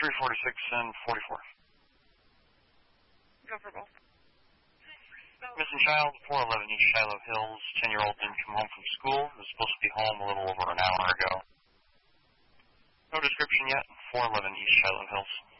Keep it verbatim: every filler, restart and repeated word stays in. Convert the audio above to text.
three forty-six and forty-four. Go for both. Missing child, four eleven East Shiloh Hills. ten-year-old didn't come home from school. Was supposed to be home a little over an hour ago. No description yet. four eleven East Shiloh Hills.